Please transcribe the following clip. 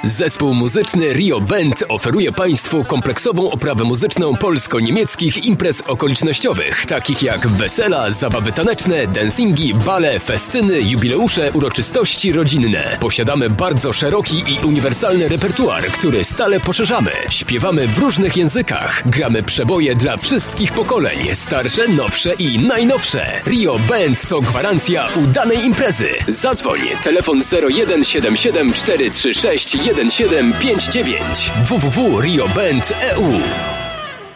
Zespół muzyczny Rio Band oferuje Państwu kompleksową oprawę muzyczną polsko-niemieckich imprez okolicznościowych, takich jak wesela, zabawy taneczne, dancingi, bale, festyny, jubileusze, uroczystości rodzinne. Posiadamy bardzo szeroki i uniwersalny repertuar, który stale poszerzamy. Śpiewamy w różnych językach. Gramy przeboje dla wszystkich pokoleń, starsze, nowsze i najnowsze. Rio Band to gwarancja udanej imprezy. Zadzwoń, telefon 0177 436 1759 www.rioband.eu